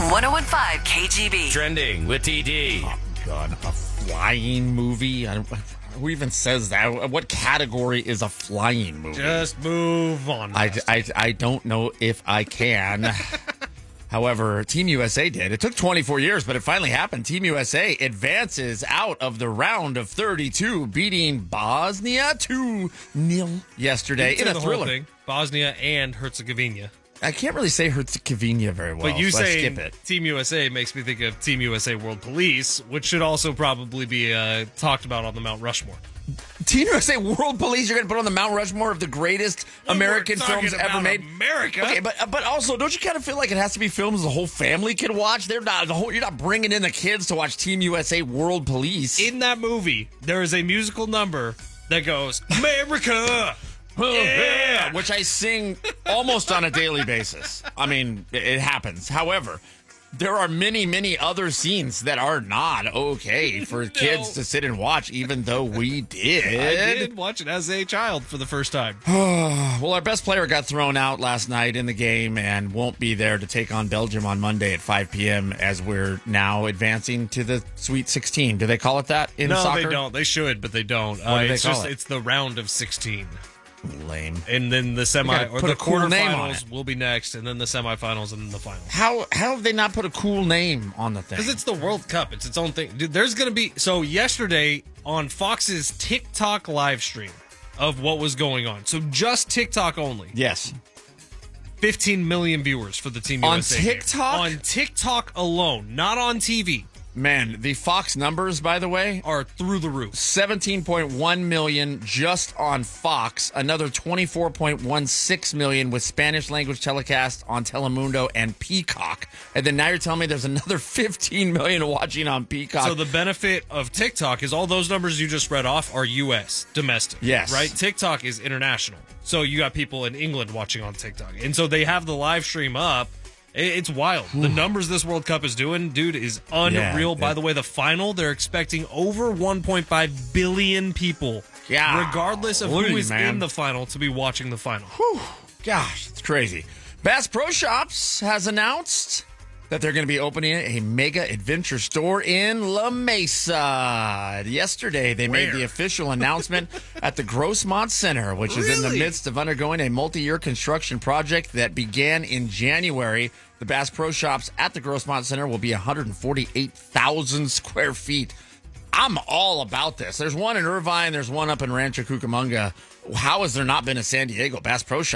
1015 KGB. Trending with TD. Oh, God, a flying movie? Who even says that? What category is a flying movie? Just move on. I don't know if I can. However, Team USA did. It took 24 years, but it finally happened. Team USA advances out of the round of 32, beating Bosnia 2-0 yesterday in a the thriller. whole thing, Bosnia and Herzegovina. I can't really say Herzegovina very well, But you so I saying skip it. Team USA makes me think of Team USA World Police, which should also probably be talked about on the Mount Rushmore. Team USA World Police, you're going to put on the Mount Rushmore of the greatest American films ever made? America. Okay, but also, don't you kind of feel like it has to be films the whole family can watch? You're not bringing in the kids to watch Team USA World Police. In that movie, there is a musical number that goes, America! Yeah! Which I sing almost on a daily basis. I mean, it happens. However, there are many, many other scenes that are not okay for kids to sit and watch, even though we did. I did watch it as a child for the first time. Well, our best player got thrown out last night in the game and won't be there to take on Belgium on Monday at 5 p.m. as we're now advancing to the Sweet 16. Do they call it that in soccer? No, they don't. They should, but they don't. What do they call it? It's the round of 16. Lame. And then the cool name on quarterfinals it. will be next, and then the semifinals, and then the finals. How have they not put a cool name on the thing? Because it's the World Cup. It's its own thing. Dude, there's going to be... So yesterday on Fox's TikTok live stream of what was going on. So just TikTok only. Yes. 15 million viewers for the Team On USA game. TikTok? On TikTok alone, not on TV, Man, the Fox numbers, by the way, are through the roof. 17.1 million just on Fox, another 24.16 million with Spanish language telecast on Telemundo and Peacock. And then now you're telling me there's another 15 million watching on Peacock. So the benefit of TikTok is all those numbers you just read off are U.S., domestic. Yes. Right? TikTok is international. So you got people in England watching on TikTok. And so they have the live stream up. It's wild. The numbers this World Cup is doing, dude, is unreal. By the way, the final, they're expecting over 1.5 billion people, regardless of who is in the final, to be watching the final. Whew. Gosh, it's crazy. Bass Pro Shops has announced that they're going to be opening a mega adventure store in La Mesa. Yesterday, they made the official announcement at the Grossmont Center, which is in the midst of undergoing a multi-year construction project that began in January. The Bass Pro Shops at the Grossmont Center will be 148,000 square feet. I'm all about this. There's one in Irvine. There's one up in Rancho Cucamonga. How has there not been a San Diego Bass Pro Shops?